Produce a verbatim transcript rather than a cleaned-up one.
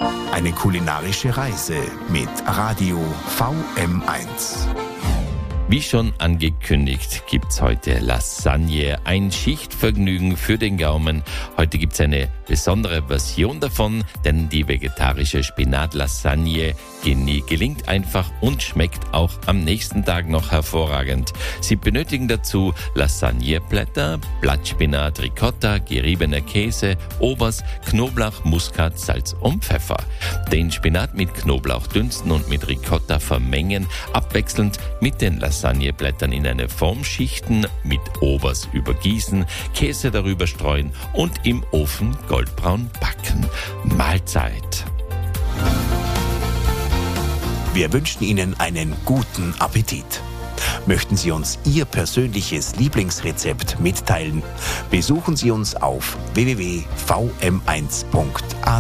Eine kulinarische Reise mit Radio V M eins. Wie schon angekündigt, gibt's heute Lasagne, ein Schichtvergnügen für den Gaumen. Heute gibt's eine besondere Version davon, denn die vegetarische Spinat-Lasagne gelingt einfach und schmeckt auch am nächsten Tag noch hervorragend. Sie benötigen dazu Lasagneblätter, Blattspinat, Ricotta, geriebener Käse, Obers, Knoblauch, Muskat, Salz und Pfeffer. Den Spinat mit Knoblauch dünsten und mit Ricotta vermengen, abwechselnd mit den Lasagneblättern in eine Form schichten, mit Obers übergießen, Käse darüber streuen und im Ofen goldbraun backen. Mahlzeit! Wir wünschen Ihnen einen guten Appetit. Möchten Sie uns Ihr persönliches Lieblingsrezept mitteilen? Besuchen Sie uns auf w w w punkt v m eins punkt a t.